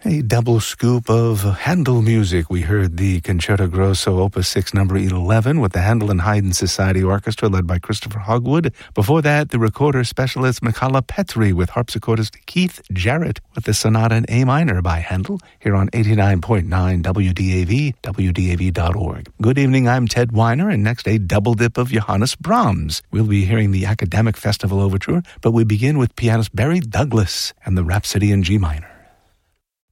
A double scoop of Handel music. We heard the Concerto Grosso Opus 6 number 11 with the Handel and Haydn Society Orchestra led by Christopher Hogwood. Before that, the recorder specialist Michala Petri with harpsichordist Keith Jarrett with the Sonata in A minor by Handel here on 89.9 WDAV, WDAV.org. Good evening, I'm Ted Weiner, and next a double dip of Johannes Brahms. We'll be hearing the Academic Festival Overture, but we begin with pianist Barry Douglas and the Rhapsody in G minor.